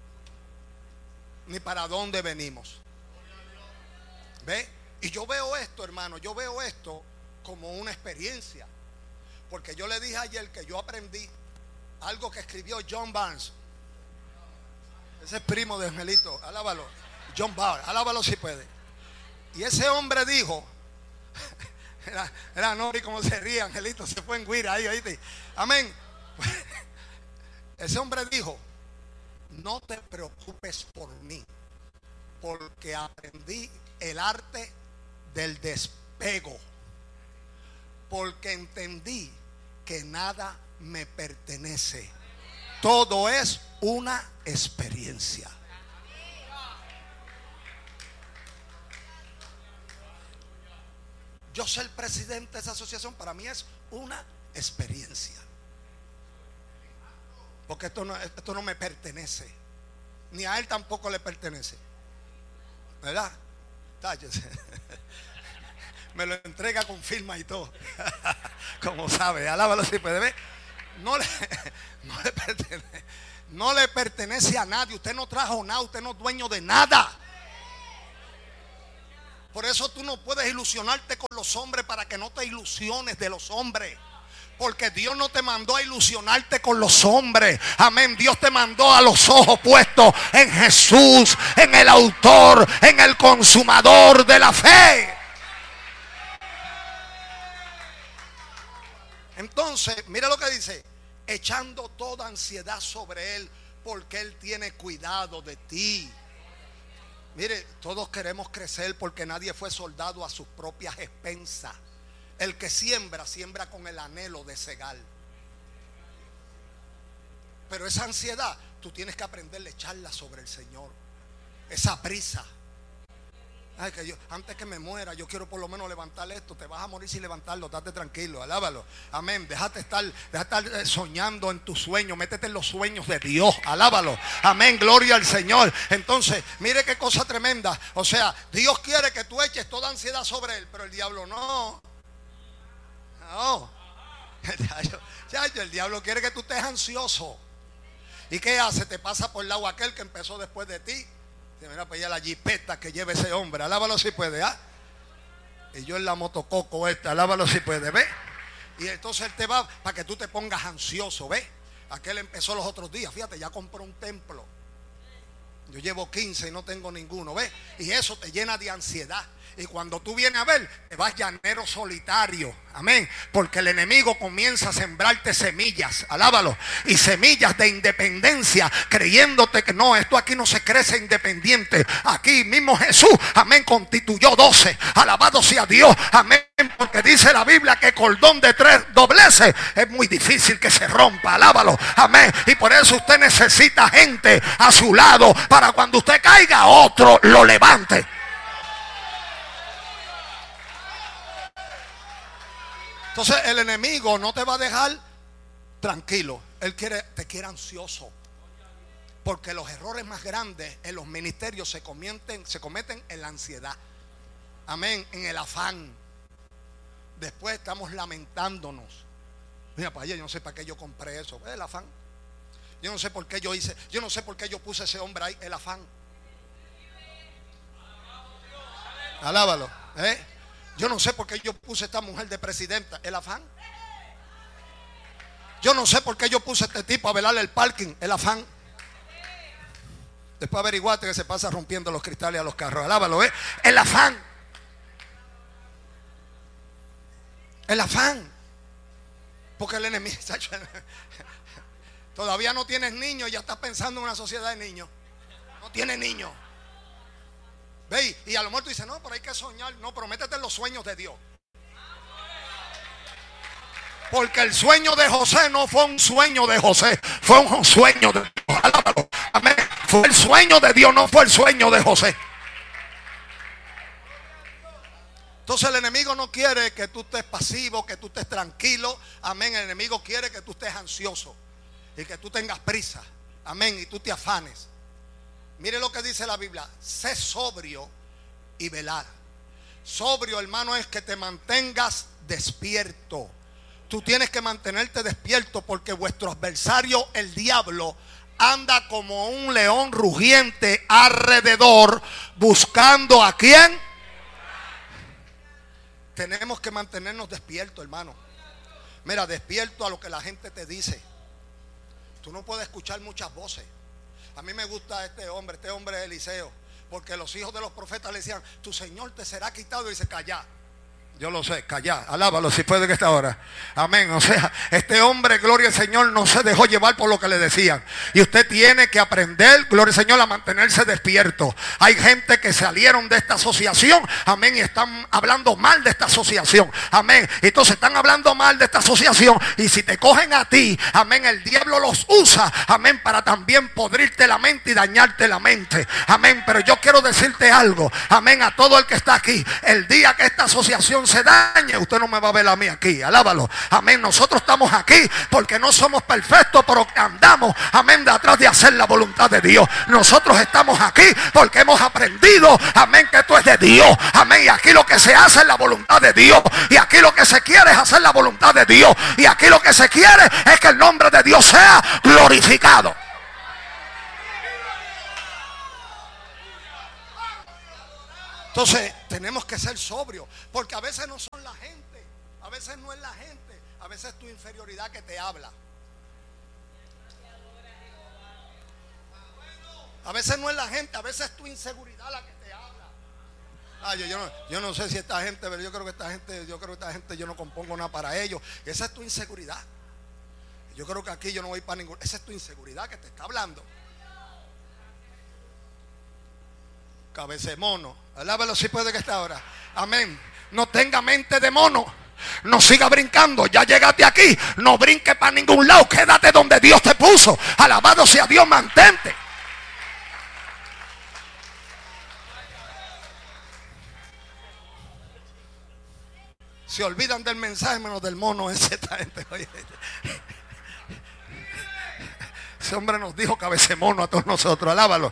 ni para dónde venimos. ¿Ve? Y yo veo esto, hermano, yo veo esto como una experiencia. Porque yo le dije ayer que yo aprendí algo que escribió John Barnes. Ese es primo de Angelito, alábalo. John Barnes, alábalo si puede. Y ese hombre dijo, era, era no, y como se ríe, Angelito, se fue en guira ahí, ahí. Amén. Ese hombre dijo, no te preocupes por mí, porque aprendí el arte del despego, porque entendí que nada me pertenece, todo es una experiencia. Yo ser presidente de esa asociación para mí es una experiencia. Porque esto no, esto no me pertenece, ni a él tampoco le pertenece, ¿verdad? Tállese. Me lo entrega con firma y todo. Como sabe, alábalo si puede ver. No le, no le pertenece. no le pertenece a nadie. Usted no trajo nada, usted no es dueño de nada. Por eso tú no puedes ilusionarte con los hombres, para que no te ilusiones de los hombres. Porque Dios no te mandó a ilusionarte con los hombres. Amén. Dios te mandó a los ojos puestos en Jesús, en el autor, en el consumador de la fe. Entonces, mira lo que dice: echando toda ansiedad sobre Él, porque Él tiene cuidado de ti. Mire, todos queremos crecer, porque nadie fue soldado a sus propias expensas. El que siembra, siembra con el anhelo de segar. Pero esa ansiedad, tú tienes que aprender a echarla sobre el Señor. Esa prisa. Ay, que yo, antes que me muera, yo quiero por lo menos levantar esto. Te vas a morir sin levantarlo, date tranquilo, alábalo. Amén. Déjate estar, déjate estar soñando en tus sueños. Métete en los sueños de Dios, alábalo. Amén, gloria al Señor. Entonces, mire qué cosa tremenda. O sea, Dios quiere que tú eches toda ansiedad sobre Él, pero el diablo no. No. El, el diablo quiere que tú estés ansioso. ¿Y qué hace? Te pasa por el lado aquel que empezó después de ti. Mira, pues ya la jipeta que lleva ese hombre, alábalo si puede, ¿ah? Y yo en la motococo esta, alábalo si puede, ¿ves? Y entonces él te va para que tú te pongas ansioso, ¿ves? Aquel empezó los otros días, fíjate, ya compró un templo. Yo llevo quince y no tengo ninguno, ¿ves? Y eso te llena de ansiedad. Y cuando tú vienes a ver, te vas llanero solitario. Amén. Porque el enemigo comienza a sembrarte semillas. Alábalo. Y semillas de independencia, creyéndote que no, esto aquí no se crece independiente. Aquí mismo Jesús, amén, constituyó doce. Alabado sea Dios. Amén. Porque dice la Biblia que cordón de tres dobleces es muy difícil que se rompa. Alábalo. Amén. Y por eso usted necesita gente a su lado, para cuando usted caiga, otro lo levante. Entonces el enemigo no te va a dejar tranquilo. Él quiere, te quiere ansioso. Porque los errores más grandes en los ministerios se cometen, se cometen en la ansiedad. Amén, en el afán. Después estamos lamentándonos. Mira, para allá, yo no sé para qué yo compré eso. El afán. Yo no sé por qué yo hice, yo no sé por qué yo puse ese hombre ahí, el afán. Alábalo, ¿eh? Yo no sé por qué yo puse a esta mujer de presidenta, el afán. Yo no sé por qué yo puse a este tipo a velarle el parking, el afán. Después averiguate que se pasa rompiendo los cristales a los carros. Alábalo, ¿eh? El afán. El afán. Porque el enemigo, todavía no tienes niños, ya estás pensando en una sociedad de niños. No tienes niños. ¿Ve? Y a lo mejor tú dices, no, pero hay que soñar. No, pero métete en los sueños de Dios. Porque el sueño de José no fue un sueño de José, fue un sueño de Dios. Alábalo. Amén. Fue el sueño de Dios, no fue el sueño de José. Entonces el enemigo no quiere que tú estés pasivo, que tú estés tranquilo. Amén. El enemigo quiere que tú estés ansioso y que tú tengas prisa. Amén. Y tú te afanes. Mire lo que dice la Biblia: sé sobrio y velar. Sobrio, hermano, es que te mantengas despierto. Tú tienes que mantenerte despierto, porque vuestro adversario, el diablo, anda como un león rugiente alrededor, buscando a quién. Tenemos que mantenernos despiertos, hermano. Mira, despierto a lo que la gente te dice. Tú no puedes escuchar muchas voces. A mí me gusta este hombre, este hombre es Eliseo, porque los hijos de los profetas le decían, tu Señor te será quitado, y dice, calla. Yo lo sé, calla, alábalo si puede que esta hora. Amén. O sea, este hombre, gloria al Señor, no se dejó llevar por lo que le decían. Y usted tiene que aprender, gloria al Señor, a mantenerse despierto. Hay gente que salieron de esta asociación, amén, y están hablando mal de esta asociación. Amén. Entonces están hablando mal de esta asociación, y si te cogen a ti, amén, el diablo los usa, amén, para también podrirte la mente y dañarte la mente. Amén. Pero yo quiero decirte algo, amén, a todo el que está aquí. El día que esta asociación se dañe, usted no me va a ver a mí aquí. Alábalo. Amén. Nosotros estamos aquí porque no somos perfectos, pero andamos, amén, detrás de hacer la voluntad de Dios. Nosotros estamos aquí porque hemos aprendido, amén, que esto es de Dios. Amén. Y aquí lo que se hace es la voluntad de Dios. Y aquí lo que se quiere es hacer la voluntad de Dios. Y aquí lo que se quiere es que el nombre de Dios sea glorificado. Entonces tenemos que ser sobrios, porque a veces no son la gente, a veces no es la gente, a veces es tu inferioridad que te habla. A veces no es la gente, a veces es tu inseguridad la que te habla. Ah, yo, yo, no, yo no sé si esta gente, pero yo creo que esta gente, yo creo que esta gente yo no compongo nada para ellos. Esa es tu inseguridad. Yo creo que aquí yo no voy para ningún. Esa es tu inseguridad que te está hablando. Cabeza de mono. Alábalo si puede que está ahora. Amén. No tenga mente de mono. No siga brincando. Ya llegaste aquí. No brinque para ningún lado. Quédate donde Dios te puso. Alabado sea Dios, mantente. Se olvidan del mensaje menos del mono ese, esta gente. Oye, ese hombre nos dijo cabeza de mono a todos nosotros. Alábalo.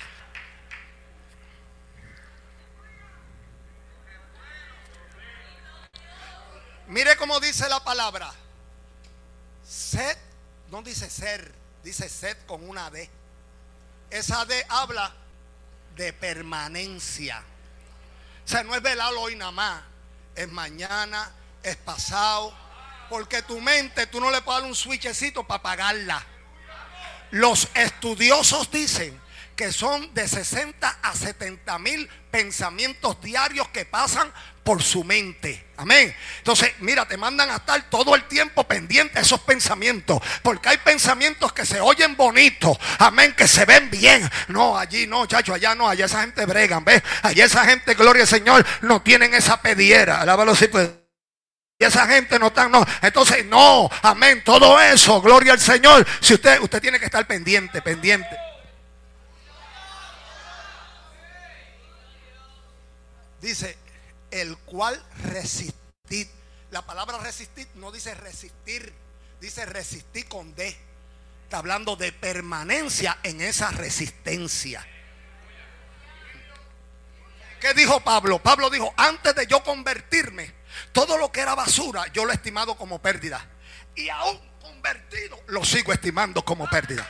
Mire cómo dice la palabra. Sed, no dice ser, dice sed con una D. Esa D habla de permanencia. O sea, no es velarlo hoy nada más. Es mañana, es pasado. Porque tu mente, tú no le puedes dar un switchecito para apagarla. Los estudiosos dicen que son de sesenta a setenta mil pensamientos diarios que pasan por su mente. Amén. Entonces, mira, te mandan a estar todo el tiempo pendiente a esos pensamientos. Porque hay pensamientos que se oyen bonitos. Amén, que se ven bien. No, allí no, chacho, allá no. Allá esa gente bregan, ¿ves? Allá esa gente, gloria al Señor, no tienen esa pediera. Alábalo si puede. Y esa gente no está, no. Entonces, no, amén, todo eso, gloria al Señor. Si usted, usted tiene que estar pendiente, pendiente. Dice, el cual resistir. La palabra resistir no dice resistir, dice resistir con D. Está hablando de permanencia en esa resistencia. ¿Qué dijo Pablo? Pablo dijo, antes de yo convertirme, todo lo que era basura yo lo he estimado como pérdida. Y aún convertido lo sigo estimando como pérdida.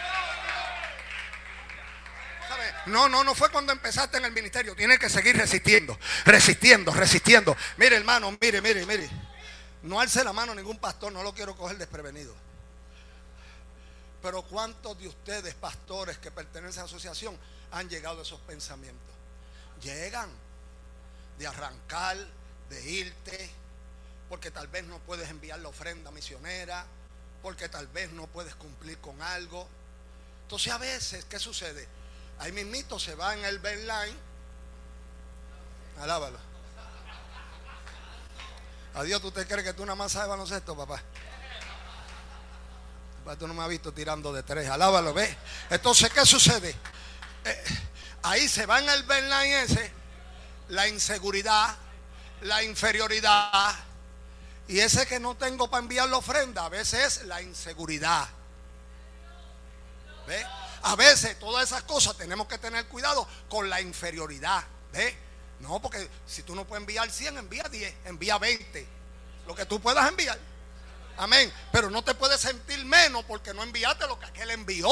No, no, no fue cuando empezaste en el ministerio. Tienes que seguir resistiendo, resistiendo, resistiendo. Mire, hermano, mire, mire, mire. No alce la mano a ningún pastor, no lo quiero coger desprevenido. Pero ¿cuántos de ustedes, pastores que pertenecen a la asociación, han llegado a esos pensamientos? Llegan de arrancar, de irte, porque tal vez no puedes enviar la ofrenda misionera, porque tal vez no puedes cumplir con algo. Entonces a veces, ¿qué sucede? Ahí mismito se va en el Benline. Alábalo. Adiós, ¿tú te crees que tú nada más sabes baloncesto, papá? Papá, tú no me has visto tirando de tres. Alábalo, ¿ves? Entonces, ¿qué sucede? Eh, ahí se va en el Benline ese, la inseguridad, la inferioridad. Y ese que no tengo para enviar la ofrenda, a veces es la inseguridad. ¿Ves? A veces todas esas cosas tenemos que tener cuidado con la inferioridad. ¿Ves? No, porque si tú no puedes enviar cien, envía diez, envía veinte. Lo que tú puedas enviar. Amén. Pero no te puedes sentir menos porque no enviaste lo que aquel envió.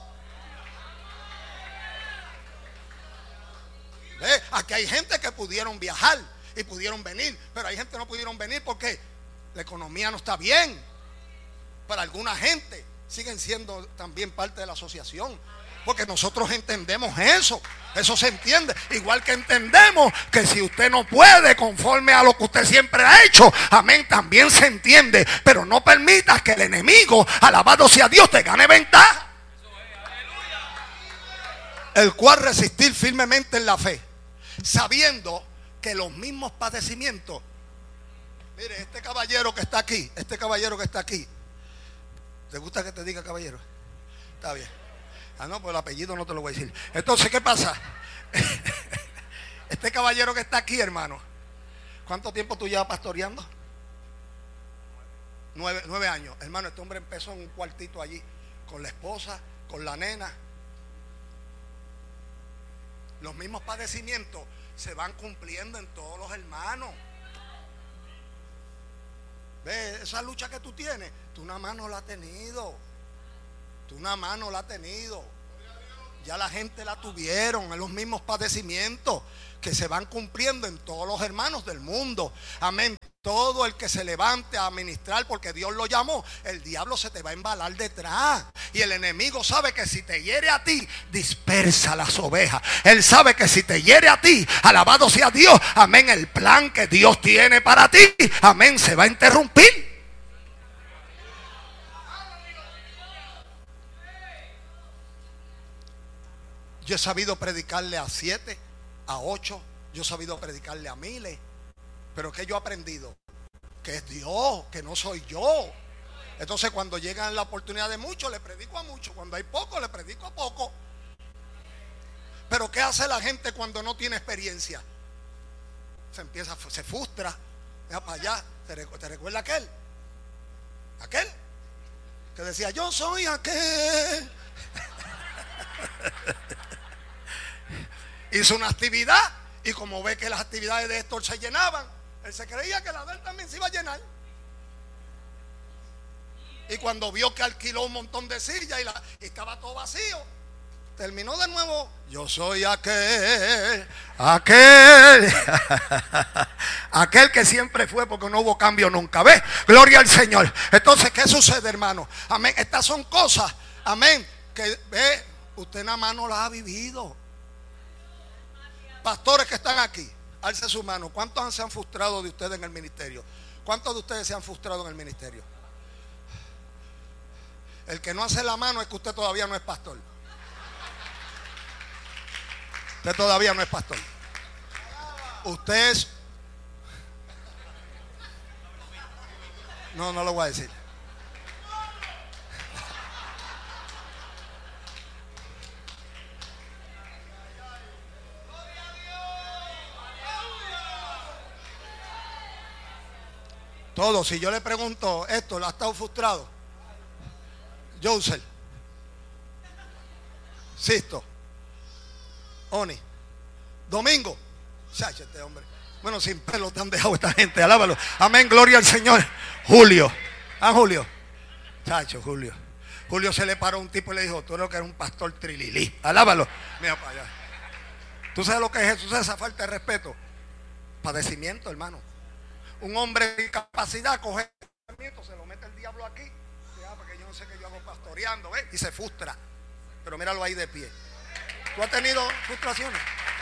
¿Ves? Aquí hay gente que pudieron viajar y pudieron venir, pero hay gente que no pudieron venir porque la economía no está bien. Para alguna gente siguen siendo también parte de la asociación, porque nosotros entendemos eso. Eso se entiende. Igual que entendemos que si usted no puede conforme a lo que usted siempre ha hecho, amén, también se entiende. Pero no permitas que el enemigo, alabado sea Dios, te gane ventaja. El cual resistir firmemente en la fe, sabiendo que los mismos padecimientos. Mire, este caballero que está aquí, este caballero que está aquí, ¿te gusta que te diga caballero? Está bien. Ah, no, pues el apellido no te lo voy a decir. Entonces, ¿qué pasa? Este caballero que está aquí, hermano, ¿cuánto tiempo tú llevas pastoreando? Nueve, nueve años. Hermano, este hombre empezó en un cuartito allí, con la esposa, con la nena. Los mismos padecimientos se van cumpliendo en todos los hermanos. ¿Ves? Esa lucha que tú tienes, tú nada más no la has tenido. Tú nada más no la has tenido. Ya la gente la tuvieron en los mismos padecimientos que se van cumpliendo en todos los hermanos del mundo. Amén. Todo el que se levante a ministrar porque Dios lo llamó, el diablo se te va a embalar detrás. Y el enemigo sabe que si te hiere a ti, dispersa las ovejas. Él sabe que si te hiere a ti, alabado sea Dios, amén, el plan que Dios tiene para ti, amén, se va a interrumpir. Yo he sabido predicarle a siete, a ocho, yo he sabido predicarle a miles. Pero que yo he aprendido que es Dios, que no soy yo. Entonces cuando llegan la oportunidad de muchos, le predico a muchos. Cuando hay poco, le predico a poco. Pero ¿qué hace la gente cuando no tiene experiencia? Se empieza, se frustra. Deja para allá. ¿Te, ¿Te recuerda aquel? Aquel que decía, yo soy aquel. Hizo una actividad y como ve que las actividades de Héctor se llenaban, él se creía que la de él también se iba a llenar. Y cuando vio que alquiló un montón de sillas y, la, y estaba todo vacío, terminó de nuevo. Yo soy aquel, aquel, aquel que siempre fue, porque no hubo cambio nunca. ¿Ves? Gloria al Señor. Entonces, ¿qué sucede, hermano? Amén. Estas son cosas, amén, que ve, usted nada más no las ha vivido. Pastores que están aquí, alce su mano. ¿Cuántos se han frustrado de ustedes en el ministerio? ¿Cuántos de ustedes se han frustrado en el ministerio? El que no hace la mano es que usted todavía no es pastor. Usted todavía no es pastor. Usted es... No, no lo voy a decir. Todo, si yo le pregunto esto, ¿lo ha estado frustrado? Josel, Sisto, Oni, Domingo, chacho, este hombre. Bueno, sin pelo te han dejado esta gente, alábalo. Amén, gloria al Señor. Julio, ah, Julio, chacho, Julio. Julio se le paró a un tipo y le dijo, tú eres que eres un pastor trililí, alábalo. Mira para allá. ¿Tú sabes lo que es eso? ¿Tú sabes esa falta de respeto? Padecimiento, hermano. Un hombre de capacidad coge se lo mete el diablo aquí, ya, porque yo no sé qué yo hago pastoreando, ¿ves? Y se frustra. Pero míralo ahí de pie. ¿Tú has tenido frustraciones?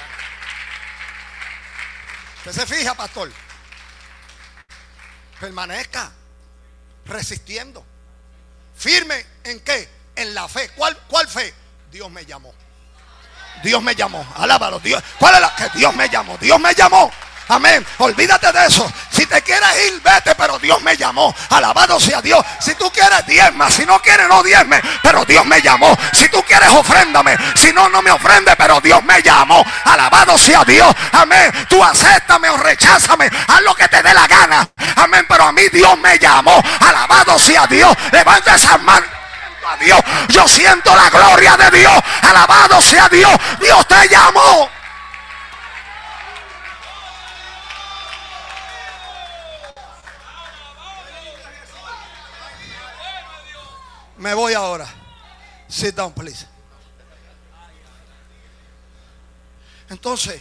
Usted se fija, pastor. Permanezca resistiendo. Firme en qué? En la fe. ¿Cuál, cuál fe? Dios me llamó. Dios me llamó. Alábalo, Dios. ¿Cuál es la que Dios me llamó? Dios me llamó. Amén. Olvídate de eso. Si te quieres ir, vete, pero Dios me llamó. Alabado sea Dios. Si tú quieres, diezma. Si no quieres, no diezme, pero Dios me llamó. Si tú quieres, ofréndame. Si no, no me ofrende, pero Dios me llamó. Alabado sea Dios. Amén. Tú acéptame o recházame. Haz lo que te dé la gana. Amén. Pero a mí Dios me llamó. Alabado sea Dios. Levanta esas manos. A Dios. Yo siento la gloria de Dios. Alabado sea Dios. Dios te llamó. Me voy ahora. Sit down, please. Entonces,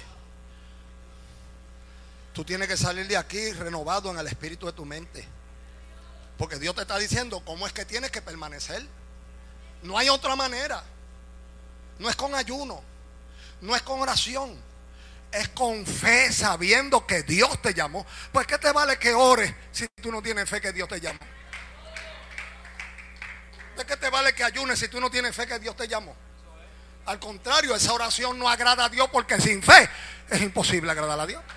tú tienes que salir de aquí renovado en el espíritu de tu mente. Porque Dios te está diciendo cómo es que tienes que permanecer. No hay otra manera. No es con ayuno. No es con oración. Es con fe, sabiendo que Dios te llamó. Pues ¿qué te vale que ores si tú no tienes fe que Dios te llamó? ¿De qué te vale que ayunes si tú no tienes fe que Dios te llamó? Al contrario, esa oración no agrada a Dios, porque sin fe es imposible agradar a Dios.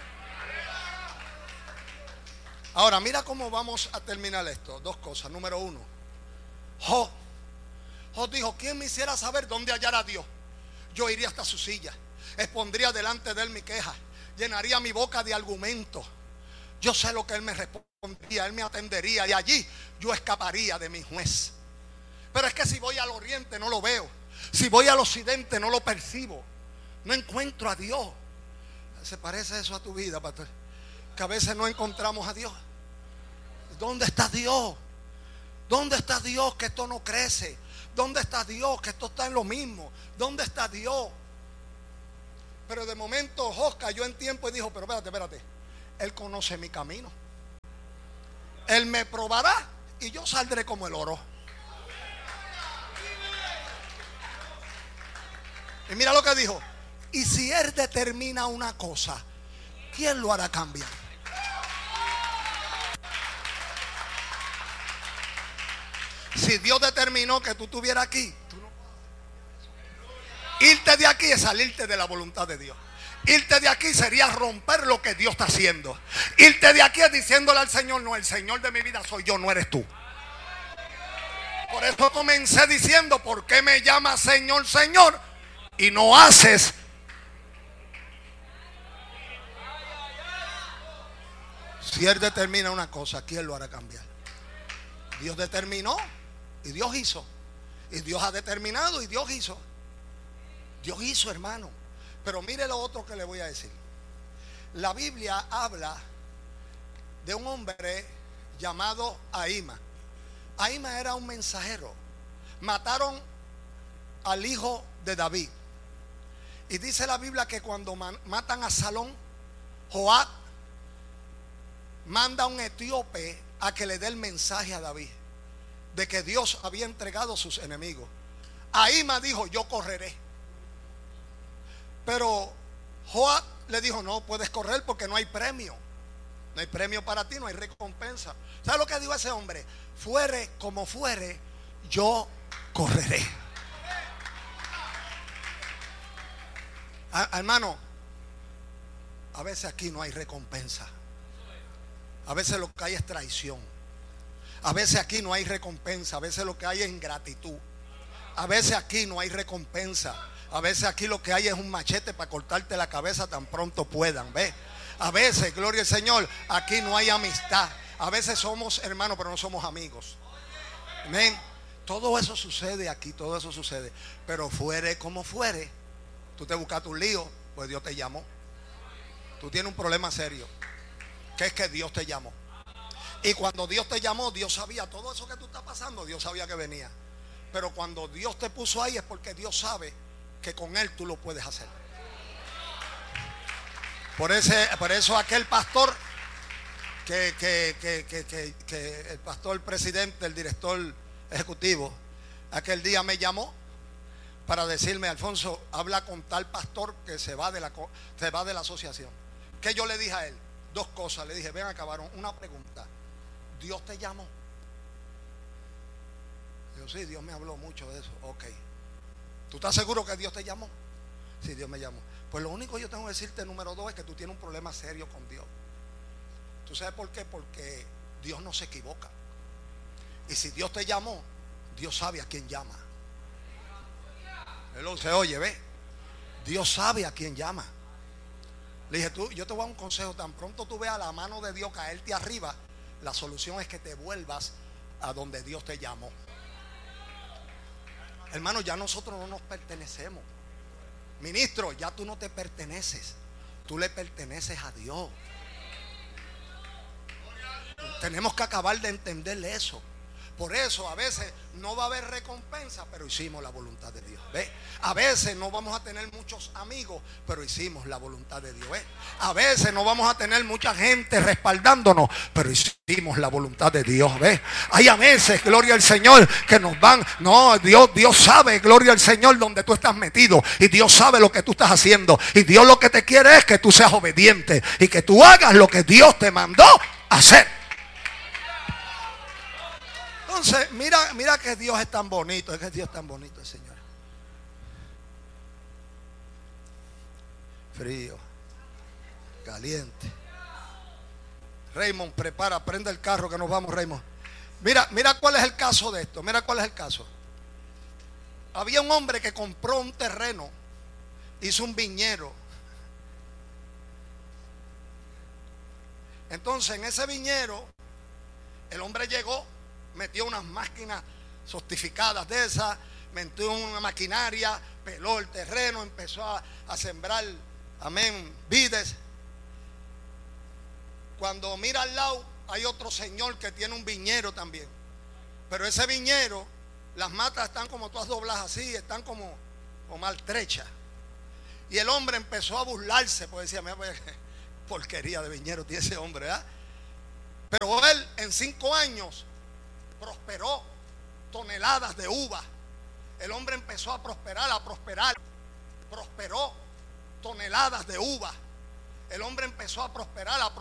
Ahora, mira cómo vamos a terminar esto. Dos cosas. Número uno, Job. Job dijo, ¿quién me hiciera saber dónde hallar a Dios? Yo iría hasta su silla, expondría delante de él mi queja, llenaría mi boca de argumentos. Yo sé lo que él me respondía, él me atendería, y allí yo escaparía de mi juez. Pero es que si voy al oriente no lo veo. Si voy al occidente no lo percibo. No encuentro a Dios. ¿Se parece eso a tu vida, pastor? Que a veces no encontramos a Dios. ¿Dónde está Dios? ¿Dónde está Dios que esto no crece? ¿Dónde está Dios? Que esto está en lo mismo. ¿Dónde está Dios? Pero de momento Jos cayó en tiempo y dijo, pero espérate, espérate. Él conoce mi camino. Él me probará y yo saldré como el oro. Y mira lo que dijo. Y si Él determina una cosa, ¿quién lo hará cambiar? Si Dios determinó que tú estuvieras aquí, tú no puedes. Irte de aquí es salirte de la voluntad de Dios. Irte de aquí sería romper lo que Dios está haciendo. Irte de aquí es diciéndole al Señor, no, el Señor de mi vida soy yo, no eres tú. Por eso comencé diciendo, ¿por qué me llamas Señor, Señor? Y no haces. Si Él determina una cosa, ¿quién lo hará cambiar? Dios determinó y Dios hizo. Y Dios ha determinado y Dios hizo. Dios hizo, hermano. Pero mire lo otro que le voy a decir. La Biblia habla de un hombre llamado Ahima. Ahima era un mensajero. Mataron al hijo de David. Y dice la Biblia que cuando man, matan a Salón, Joab manda a un etíope a que le dé el mensaje a David de que Dios había entregado a sus enemigos. Ahima dijo, yo correré. Pero Joab le dijo, no puedes correr porque no hay premio. No hay premio para ti, no hay recompensa. ¿Sabes lo que dijo ese hombre? Fuere como fuere, yo correré. Ah, hermano, a veces aquí no hay recompensa. A veces lo que hay es traición. A veces aquí no hay recompensa. A veces lo que hay es ingratitud. A veces aquí no hay recompensa. A veces aquí lo que hay es un machete para cortarte la cabeza tan pronto puedan. ¿Ves? A veces, gloria al Señor, aquí no hay amistad. A veces somos hermanos pero no somos amigos. Amén. Todo eso sucede aquí, todo eso sucede. Pero fuere como fuere, tú te buscaste un lío, pues Dios te llamó. Tú tienes un problema serio, que es que Dios te llamó. Y cuando Dios te llamó, Dios sabía todo eso que tú estás pasando, Dios sabía que venía. Pero cuando Dios te puso ahí es porque Dios sabe que con Él tú lo puedes hacer. Por, ese, por eso aquel pastor que, que, que, que, que, que el pastor presidente, el director ejecutivo, aquel día me llamó para decirme, Alfonso, habla con tal pastor que se va de la, se va de la asociación. ¿Qué yo le dije a él? Dos cosas. Le dije, ven acá, varón, una pregunta. ¿Dios te llamó? Yo, sí, Dios me habló mucho de eso. Ok. ¿Tú estás seguro que Dios te llamó? Sí, Dios me llamó. Pues lo único que yo tengo que decirte, número dos, es que tú tienes un problema serio con Dios. ¿Tú sabes por qué? Porque Dios no se equivoca. Y si Dios te llamó, Dios sabe a quién llama. Él se oye, ve. Dios sabe a quién llama. Le dije, tú, yo te voy a dar un consejo. Tan pronto tú veas la mano de Dios caerte arriba, la solución es que te vuelvas a donde Dios te llamó. Hermano, ya nosotros no nos pertenecemos. Ministro, ya tú no te perteneces. Tú le perteneces a Dios. Tenemos que acabar de entender eso. Por eso a veces no va a haber recompensa, pero hicimos la voluntad de Dios. ¿Ve? A veces no vamos a tener muchos amigos, pero hicimos la voluntad de Dios. ¿Ve? A veces no vamos a tener mucha gente respaldándonos, pero hicimos la voluntad de Dios. ¿Ve? Hay a veces, gloria al Señor, que nos van. No, Dios, Dios sabe, gloria al Señor, donde tú estás metido. Y Dios sabe lo que tú estás haciendo. Y Dios lo que te quiere es que tú seas obediente y que tú hagas lo que Dios te mandó hacer. Entonces, mira, mira que Dios es tan bonito, es que Dios es tan bonito, el Señor. Frío, caliente. Raymond, prepara, prende el carro que nos vamos, Raymond. Mira, mira cuál es el caso de esto, mira cuál es el caso. Había un hombre que compró un terreno, hizo un viñedo. Entonces, en ese viñedo, el hombre llegó, metió unas máquinas sofisticadas de esas, metió una maquinaria, peló el terreno, empezó a, a sembrar, amén, vides. Cuando mira al lado hay otro señor que tiene un viñedo también, pero ese viñedo Las matas están como todas dobladas así, están como, como maltrechas. Y el hombre empezó a burlarse, porque decía, mira, pues, porquería de viñero tiene ese hombre, ¿verdad? Pero él en cinco años prosperó toneladas de uva. El hombre empezó a prosperar, a prosperar. Prosperó toneladas de uva. El hombre empezó a prosperar, a prosperar.